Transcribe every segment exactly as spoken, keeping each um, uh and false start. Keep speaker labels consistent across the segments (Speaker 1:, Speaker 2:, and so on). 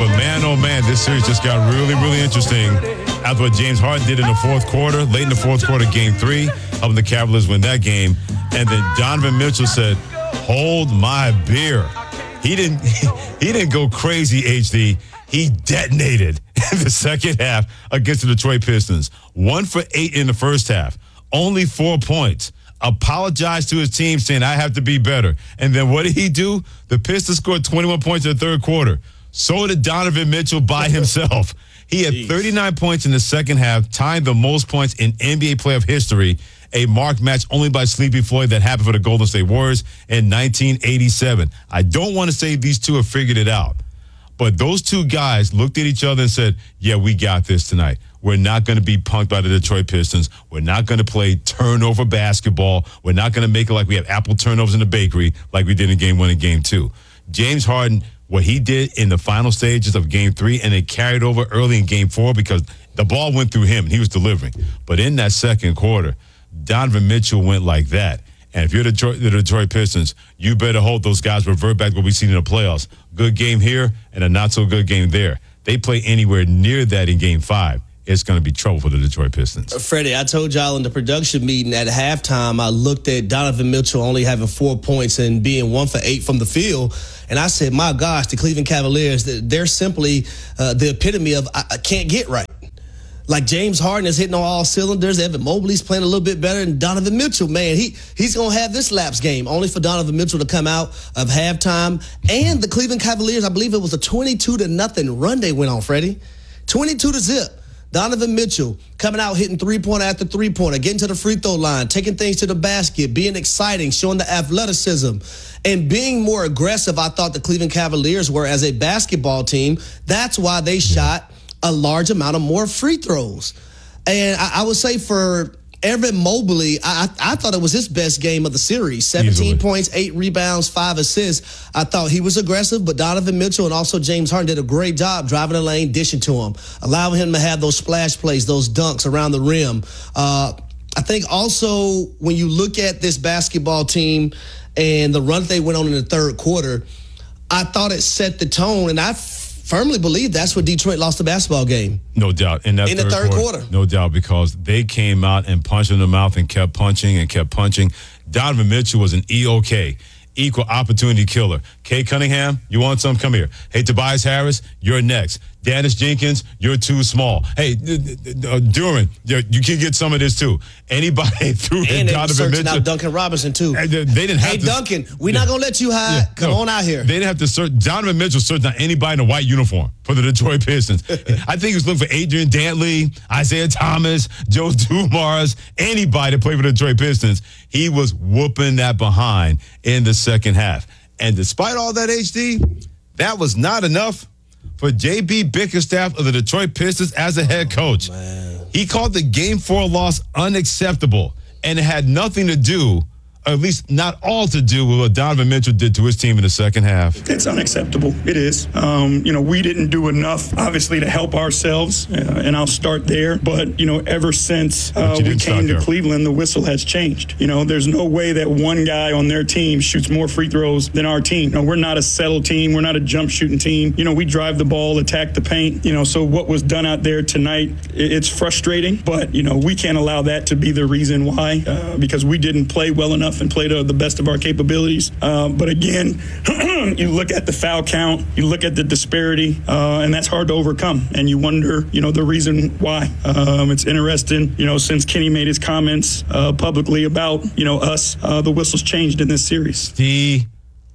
Speaker 1: But man, oh man, this series just got really, really interesting after what James Harden did in the fourth quarter, late in the fourth quarter, game three, helping the Cavaliers win that game. And then Donovan Mitchell said, hold my beer. He didn't, he didn't go crazy, H D. He detonated in the second half against the Detroit Pistons. One for eight in the first half. Only four points. Apologized to his team saying, I have to be better. And then what did he do? The Pistons scored twenty-one points in the third quarter. So did Donovan Mitchell by himself. He had Jeez. thirty-nine points in the second half, tying the most points in N B A playoff history, a marked match only by Sleepy Floyd that happened for the Golden State Warriors in nineteen eighty-seven. I don't want to say these two have figured it out, but those two guys looked at each other and said, yeah, we got this tonight. We're not going to be punked by the Detroit Pistons. We're not going to play turnover basketball. We're not going to make it like we have apple turnovers in the bakery like we did in game one and game two. James Harden, what he did in the final stages of game three, and it carried over early in game four because the ball went through him and he was delivering. But in that second quarter, Donovan Mitchell went like that. And if you're the Detroit, the Detroit Pistons, you better hope those guys revert back to what we've seen in the playoffs. Good game here and a not-so-good game there. They play anywhere near that in game five, it's going to be trouble for the Detroit Pistons.
Speaker 2: Freddie, I told y'all in the production meeting at halftime, I looked at Donovan Mitchell only having four points and being one for eight from the field. And I said, my gosh, the Cleveland Cavaliers, they're simply uh, the epitome of I, I can't get right. Like James Harden is hitting on all cylinders. Evan Mobley's playing a little bit better than Donovan Mitchell. Man, he he's going to have this lapse game only for Donovan Mitchell to come out of halftime. And the Cleveland Cavaliers, I believe it was a twenty-two to nothing run they went on, Freddie. twenty-two to zip. Donovan Mitchell coming out hitting three-pointer after three-pointer, getting to the free throw line, taking things to the basket, being exciting, showing the athleticism, and being more aggressive. I thought the Cleveland Cavaliers were as a basketball team. That's why they shot a large amount of more free throws. And I, I would say for Evan Mobley, I, I thought it was his best game of the series. seventeen Easily. Points, eight rebounds, five assists. I thought he was aggressive, but Donovan Mitchell and also James Harden did a great job driving the lane, dishing to him, allowing him to have those splash plays, those dunks around the rim. Uh, I think also when you look at this basketball team and the run they went on in the third quarter, I thought it set the tone, and I firmly believe that's what Detroit lost the basketball game.
Speaker 1: No doubt. In, that
Speaker 2: in
Speaker 1: third
Speaker 2: the third
Speaker 1: quarter,
Speaker 2: quarter.
Speaker 1: No doubt, because they came out and punched in the mouth and kept punching and kept punching. Donovan Mitchell was an E O K, equal opportunity killer. Kay Cunningham, you want some? Come here. Hey, Tobias Harris, you're next. Dennis Jenkins, you're too small. Hey, uh, Duran, you can get some of this too. Anybody through
Speaker 2: and they
Speaker 1: Donovan
Speaker 2: were searching
Speaker 1: Mitchell.
Speaker 2: out Duncan Robinson too.
Speaker 1: They didn't have
Speaker 2: hey,
Speaker 1: to.
Speaker 2: Duncan, we're yeah. not going to let you hide. Yeah, Come no, on out here.
Speaker 1: They didn't have to search. Donovan Mitchell searched out anybody in a white uniform for the Detroit Pistons. I think he was looking for Adrian Dantley, Isaiah Thomas, Joe Dumars, anybody to play for the Detroit Pistons. He was whooping that behind in the second half. And despite all that, H D, that was not enough for J B Bickerstaff of the Detroit Pistons as a head coach. Oh, he called the game four loss unacceptable, and it had nothing to do, or at least not all to do, with what Donovan Mitchell did to his team in the second half.
Speaker 3: It's unacceptable. It is. Um, you know, we didn't do enough, obviously, to help ourselves, uh, and I'll start there. But, you know, ever since uh, we came to Cleveland, the whistle has changed. You know, there's no way that one guy on their team shoots more free throws than our team. You know, we're not a settle team. We're not a jump shooting team. You know, we drive the ball, attack the paint. You know, so what was done out there tonight, it's frustrating. But, you know, we can't allow that to be the reason why, uh, because we didn't play well enough and play to the best of our capabilities. Uh, but again, you look at the foul count, you look at the disparity, uh, and that's hard to overcome. And you wonder, you know, the reason why. Um, it's interesting, you know, since Kenny made his comments uh, publicly about, you know, us, uh, the whistle's changed in this series.
Speaker 1: Steve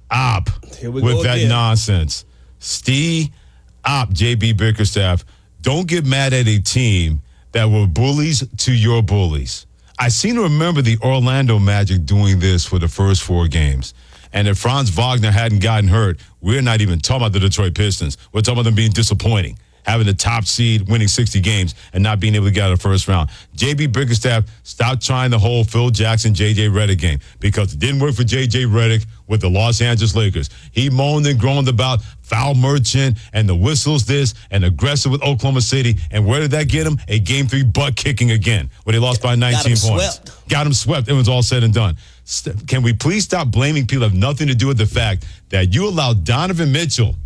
Speaker 1: Op with that
Speaker 2: again.
Speaker 1: nonsense. Steve Op, J B Bickerstaff, don't get mad at a team that were bullies to your bullies. I seem to remember the Orlando Magic doing this for the first four games. And if Franz Wagner hadn't gotten hurt, we're not even talking about the Detroit Pistons. We're talking about them being disappointing, having the top seed, winning sixty games, and not being able to get out of the first round. J B Bickerstaff stopped trying the whole Phil Jackson, J J Redick game because it didn't work for J J Redick with the Los Angeles Lakers. He moaned and groaned about foul merchant and the whistles this and aggressive with Oklahoma City. And where did that get him? A game three butt kicking again where they lost by nineteen
Speaker 2: Got
Speaker 1: points.
Speaker 2: Swept.
Speaker 1: Got him swept. It was all said and done. St- can we please stop blaming people that have nothing to do with the fact that you allowed Donovan Mitchell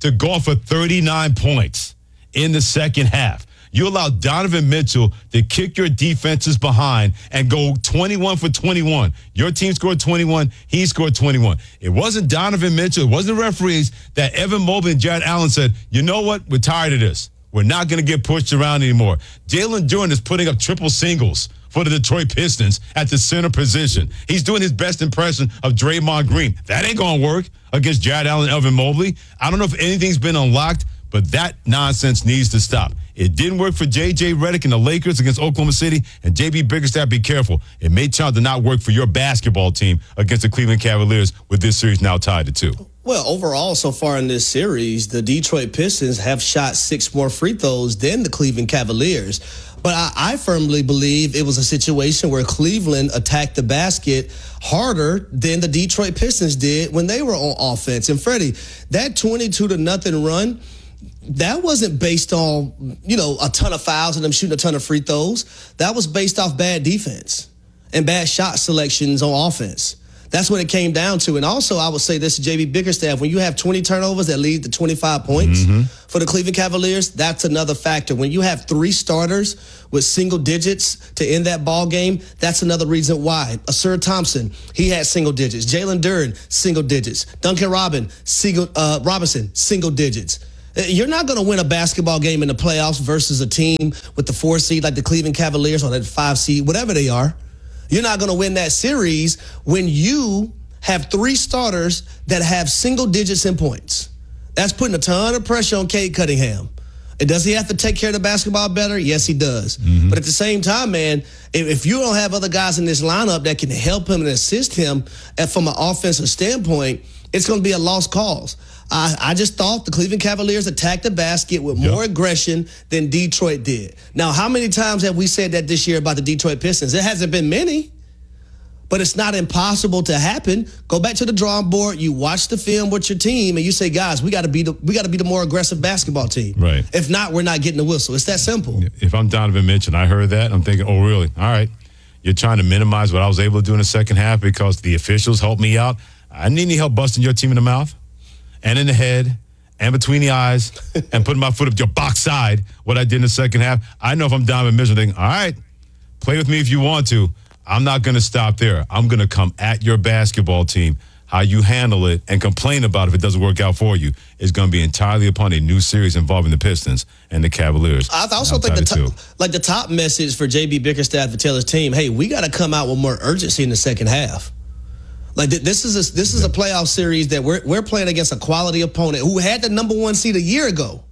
Speaker 1: to go off for thirty-nine points in the second half. You allow Donovan Mitchell to kick your defenses behind and go twenty-one for twenty-one. Your team scored twenty-one. He scored twenty-one. It wasn't Donovan Mitchell. It wasn't the referees. That Evan Mobley and Jared Allen said, you know what? We're tired of this. We're not going to get pushed around anymore. Jalen Duren is putting up triple singles for the Detroit Pistons at the center position. He's doing his best impression of Draymond Green. That ain't going to work against Jared Allen and Evan Mobley. I don't know if anything's been unlocked, but that nonsense needs to stop. It didn't work for J J Redick and the Lakers against Oklahoma City. And J B Bickerstaff, be careful. It may turn out to not work for your basketball team against the Cleveland Cavaliers with this series now tied to two.
Speaker 2: Well, overall, so far in this series, the Detroit Pistons have shot six more free throws than the Cleveland Cavaliers. But I, I firmly believe it was a situation where Cleveland attacked the basket harder than the Detroit Pistons did when they were on offense. And Freddie, that twenty-two to nothing run, that wasn't based on, you know, a ton of fouls and them shooting a ton of free throws. That was based off bad defense and bad shot selections on offense. That's what it came down to. And also, I would say this to J B Bickerstaff, when you have twenty turnovers that lead to twenty-five points mm-hmm. for the Cleveland Cavaliers, that's another factor. When you have three starters with single digits to end that ball game, that's another reason why. Asir Thompson, he had single digits. Jalen Duren, single digits. Duncan Robin, single, uh, Robinson, single digits. You're not going to win a basketball game in the playoffs versus a team with the four seed like the Cleveland Cavaliers or the five seed, whatever they are. You're not going to win that series when you have three starters that have single digits in points. That's putting a ton of pressure on Cade Cunningham. And does he have to take care of the basketball better? Yes, he does. Mm-hmm. But at the same time, man, if, if you don't have other guys in this lineup that can help him and assist him and from an offensive standpoint, it's going to be a lost cause. I, I just thought the Cleveland Cavaliers attacked the basket with more yep. aggression than Detroit did. Now, how many times have we said that this year about the Detroit Pistons? It hasn't been many, but it's not impossible to happen. Go back to the drawing board. You watch the film with your team, and you say, "Guys, we got to be the we got to be the more aggressive basketball team."
Speaker 1: Right.
Speaker 2: If not, we're not getting the whistle. It's that simple.
Speaker 1: If I'm Donovan Mitchell and I heard that, I'm thinking, "Oh, really? All right." You're trying to minimize what I was able to do in the second half because the officials helped me out. I need any help busting your team in the mouth and in the head and between the eyes and putting my foot up your box side, what I did in the second half. I know if I'm Donovan Mitchell thinking, all right, play with me if you want to. I'm not going to stop there. I'm going to come at your basketball team. How you handle it and complain about it if it doesn't work out for you is going to be entirely upon a new series involving the Pistons and the Cavaliers.
Speaker 2: I also think the top, like the top message for J B Bickerstaff to tell his team, hey, we got to come out with more urgency in the second half. Like this is a, this is a playoff series that we're we're playing against a quality opponent who had the number one seed a year ago.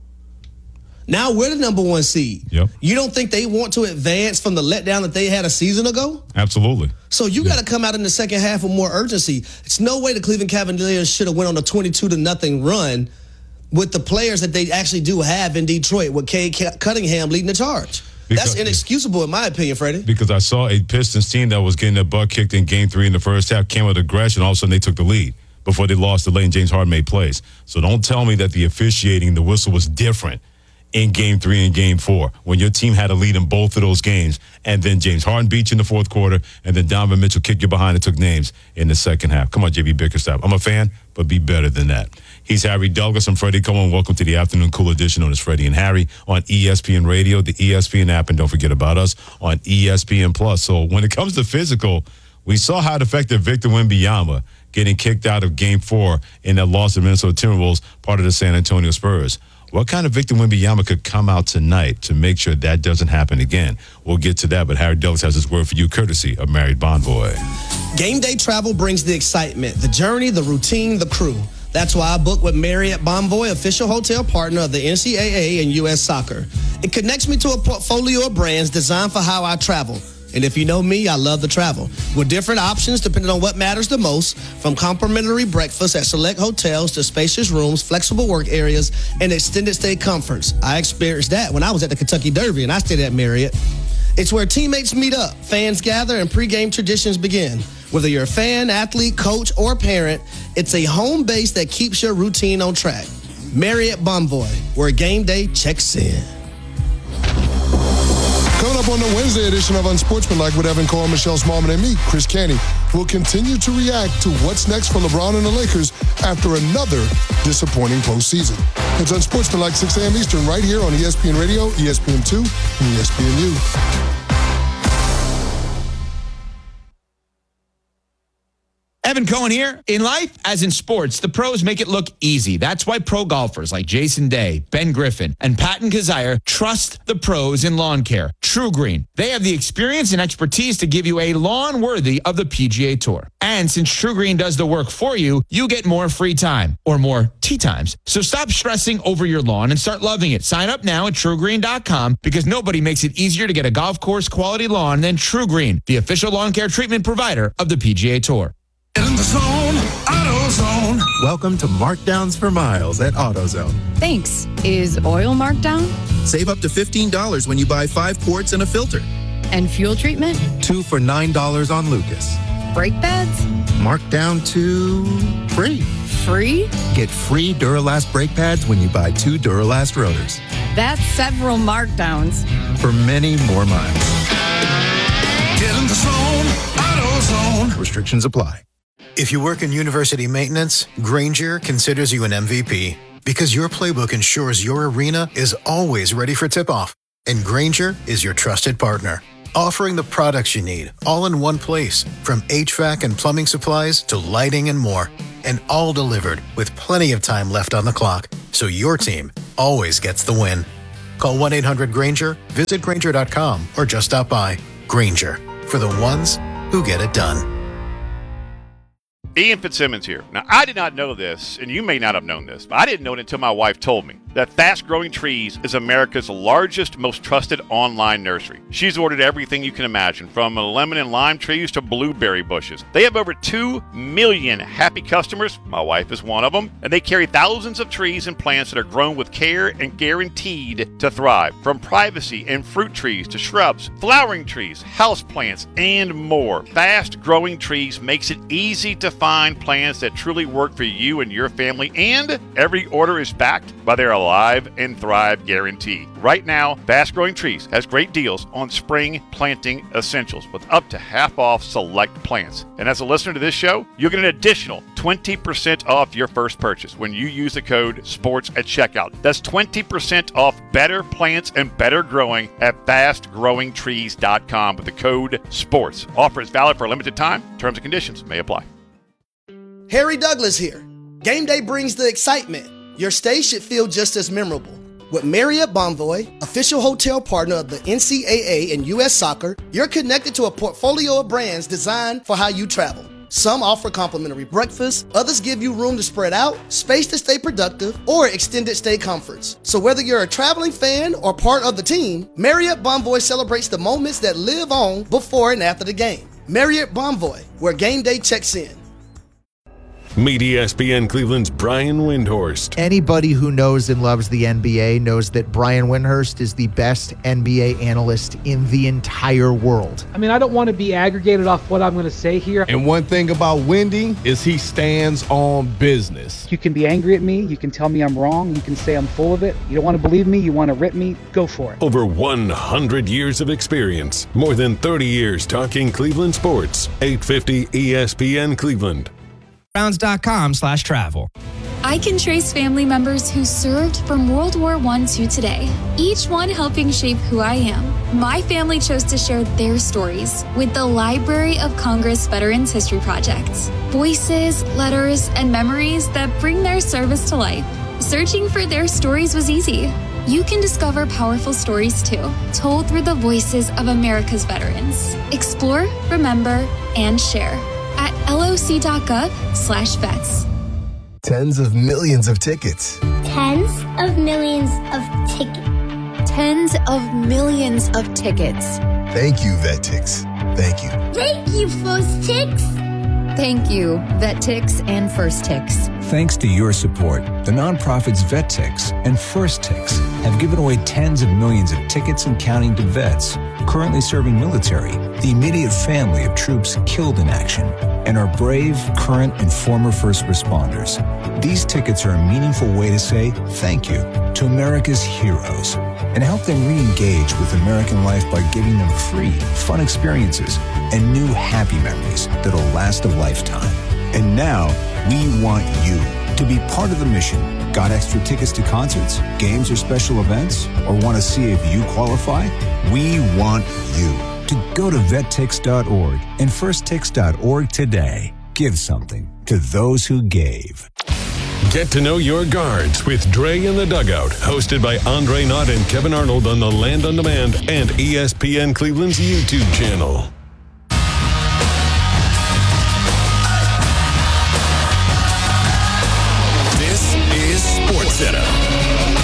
Speaker 2: Now we're the number one seed.
Speaker 1: Yep.
Speaker 2: You don't think they want to advance from the letdown that they had a season ago?
Speaker 1: Absolutely.
Speaker 2: So you yeah. got to come out in the second half with more urgency. It's no way the Cleveland Cavaliers should have went on a twenty-two to nothing run with the players that they actually do have in Detroit with Cade Cunningham leading the charge. Because, That's inexcusable in my opinion, Freddie.
Speaker 1: Because I saw a Pistons team that was getting their butt kicked in game three in the first half, came with aggression, all of a sudden they took the lead before they lost the late and James Harden made plays. So don't tell me that the officiating, the whistle was different in game three and game four when your team had a lead in both of those games and then James Harden beat you in the fourth quarter and then Donovan Mitchell kicked you behind and took names in the second half. Come on, J B Bickerstaff. I'm a fan, but be better than that. He's Harry Douglas. I'm Freddie Coleman. Welcome to the Afternoon Cool Edition known as Freddie and Harry on E S P N Radio, the E S P N app, and don't forget about us on E S P N Plus. So when it comes to physical, we saw how it affected Victor Wembanyama getting kicked out of Game Four in that loss to Minnesota Timberwolves, part of the San Antonio Spurs. What kind of Victor Wembanyama could come out tonight to make sure that doesn't happen again? We'll get to that, but Harry Douglas has his word for you, courtesy of Marriott Bonvoy.
Speaker 2: Game day travel brings the excitement, the journey, the routine, the crew. That's why I booked with Marriott Bonvoy, official hotel partner of the N C double A and U S Soccer. It connects me to a portfolio of brands designed for how I travel. And if you know me, I love to travel. With different options depending on what matters the most, from complimentary breakfast at select hotels to spacious rooms, flexible work areas, and extended stay comforts. I experienced that when I was at the Kentucky Derby, and I stayed at Marriott. It's where teammates meet up, fans gather, and pregame traditions begin. Whether you're a fan, athlete, coach, or parent, it's a home base that keeps your routine on track. Marriott Bonvoy, where game day checks in.
Speaker 4: Coming up on the Wednesday edition of Unsportsmanlike with Evan Cole, Michelle Smallman, and me, Chris Canty, will continue to react to what's next for LeBron and the Lakers after another disappointing postseason. It's Unsportsmanlike, six a.m. Eastern, right here on E S P N Radio, E S P N two, and E S P N U.
Speaker 5: Evan Cohen here. In life, as in sports, the pros make it look easy. That's why pro golfers like Jason Day, Ben Griffin, and Patton Kazire trust the pros in lawn care. True Green. They have the experience and expertise to give you a lawn worthy of the P G A Tour. And since True Green does the work for you, you get more free time or more tee times. So stop stressing over your lawn and start loving it. Sign up now at true green dot com because nobody makes it easier to get a golf course quality lawn than True Green, the official lawn care treatment provider of the P G A Tour.
Speaker 6: In the zone, AutoZone. Welcome to Markdowns for Miles at AutoZone.
Speaker 7: Thanks. Is oil marked down?
Speaker 6: Save up to fifteen dollars when you buy five quarts and a filter.
Speaker 7: And fuel treatment?
Speaker 6: Two for nine dollars on Lucas.
Speaker 7: Brake pads?
Speaker 6: Marked down to free.
Speaker 7: Free?
Speaker 6: Get free Duralast brake pads when you buy two Duralast rotors.
Speaker 7: That's several markdowns.
Speaker 6: For many more miles. Get in the zone, AutoZone. Restrictions apply.
Speaker 8: If you work in university maintenance, Grainger considers you an M V P because your playbook ensures your arena is always ready for tip-off. And Grainger is your trusted partner, offering the products you need all in one place, from H V A C and plumbing supplies to lighting and more, and all delivered with plenty of time left on the clock, so your team always gets the win. Call one eight hundred Grainger, visit Grainger dot com, or just stop by. Grainger, for the ones who get it done.
Speaker 9: Ian Fitzsimmons here. Now, I did not know this, and you may not have known this, but I didn't know it until my wife told me, that Fast Growing Trees is America's largest, most trusted online nursery. She's ordered everything you can imagine, from lemon and lime trees to blueberry bushes. They have over two million happy customers. My wife is one of them. And they carry thousands of trees and plants that are grown with care and guaranteed to thrive. From privacy and fruit trees to shrubs, flowering trees, house plants, and more. Fast Growing Trees makes it easy to find plants that truly work for you and your family, and every order is backed by their Alive and Thrive guarantee. Right now, Fast Growing Trees has great deals on spring planting essentials with up to half off select plants. And as a listener to this show, you'll get an additional twenty percent off your first purchase when you use the code SPORTS at checkout. That's twenty percent off better plants and better growing at fast growing trees dot com with the code SPORTS. Offer is valid for a limited time. Terms and conditions may apply.
Speaker 2: Harry Douglas here. Game day brings the excitement. Your stay should feel just as memorable. With Marriott Bonvoy, official hotel partner of the N C double A and U S Soccer, you're connected to a portfolio of brands designed for how you travel. Some offer complimentary breakfast, others give you room to spread out, space to stay productive, or extended stay comforts. So whether you're a traveling fan or part of the team, Marriott Bonvoy celebrates the moments that live on before and after the game. Marriott Bonvoy, where game day checks in.
Speaker 10: Meet E S P N Cleveland's Brian Windhorst.
Speaker 11: Anybody who knows and loves the N B A knows that Brian Windhorst is the best N B A analyst in the entire world.
Speaker 12: I mean, I don't want to be aggregated off what I'm going to say here.
Speaker 13: And one thing about Windy is he stands on business.
Speaker 12: You can be angry at me. You can tell me I'm wrong. You can say I'm full of it. You don't want to believe me. You want to rip me. Go for it.
Speaker 10: Over one hundred years of experience. More than thirty years talking Cleveland sports. eight fifty E S P N Cleveland.
Speaker 14: Browns.com slash travel.
Speaker 15: I can trace family members who served from World War One to today, each one helping shape who I am. My family chose to share their stories with the Library of Congress Veterans History Project. Voices, letters, and memories that bring their service to life. Searching for their stories was easy. You can discover powerful stories too, told through the voices of America's veterans. Explore, remember, and share at loc.gov slash vets.
Speaker 16: Tens of millions of tickets.
Speaker 17: Tens of millions of tickets.
Speaker 7: Tens of millions of tickets.
Speaker 16: Thank you, VetTix. Thank you.
Speaker 17: Thank you, First Tix.
Speaker 7: Thank you, VetTix and First Tix.
Speaker 18: Thanks to your support, the nonprofits VetTix and First Tix have given away tens of millions of tickets and counting to vets currently serving military, the immediate family of troops killed in action, and our brave, current, and former first responders. These tickets are a meaningful way to say thank you to America's heroes. and help them re-engage with American life by giving them free, fun experiences and new happy memories that'll last a lifetime. And now, we want you to be part of the mission. Got extra tickets to concerts, games, or special events? Or want to see if you qualify? We want you to go to vet tix dot org and first tix dot org today. Give something to those who gave.
Speaker 10: Get to know your guards with Dre in the Dugout, hosted by Andre Knott and Kevin Arnold on the Land on Demand and E S P N Cleveland's YouTube channel.
Speaker 6: This is SportsCenter.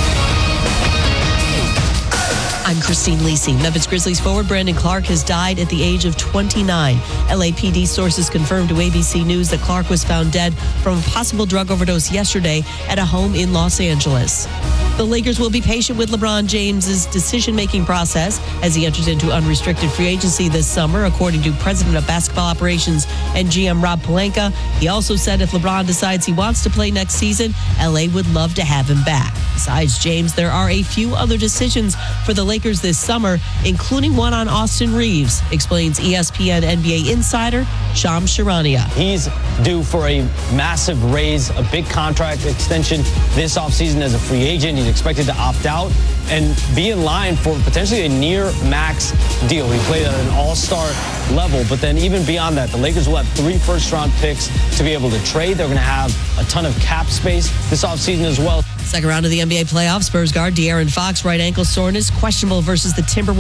Speaker 19: I'm Christine Lisi. Memphis Grizzlies forward Brandon Clark has died at the age of twenty-nine. L A P D sources confirmed to A B C News that Clark was found dead from a possible drug overdose yesterday at a home in Los Angeles. The Lakers will be patient with LeBron James's decision-making process as he enters into unrestricted free agency this summer, according to President of Basketball Operations and G M Rob Pelinka. He also said if LeBron decides he wants to play next season, L A would love to have him back. Besides James, there are a few other decisions for the Lakers this summer, including one on Austin Reeves, explains E S P N N B A insider Shams Charania.
Speaker 20: He's due for a massive raise, a big contract extension this offseason as a free agent. He's expected to opt out and be in line for potentially a near max deal. He played at an all-star level, but then even beyond that, the Lakers will have three first-round picks to be able to trade. They're going to have a ton of cap space this offseason as well.
Speaker 19: Second round of the N B A playoffs, Spurs guard De'Aaron Fox, right ankle soreness, questionable versus the Timberwolves.